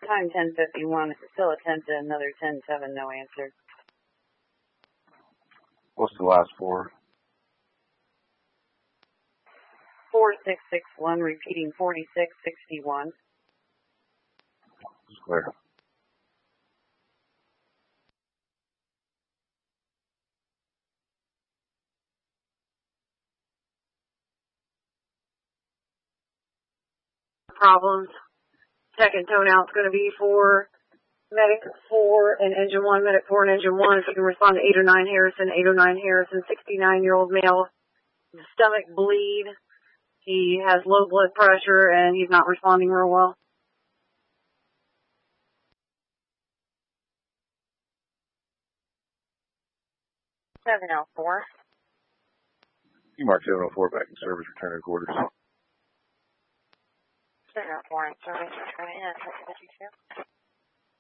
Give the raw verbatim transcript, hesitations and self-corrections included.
Time ten fifty-one. Still attempt to another ten seven, no answer. What's the last four? four six six one, repeating forty-six sixty-one. It's clear. Problems. Second tone out's going to be for medic four and engine one, medic four and engine one. If you can respond to eight oh nine Harrison, eight oh nine Harrison, sixty-nine-year-old male, stomach bleed. He has low blood pressure and he's not responding real well. seven oh four. You mark seven oh four back in service, return to quarters. seven oh four in service, return in. What did you say?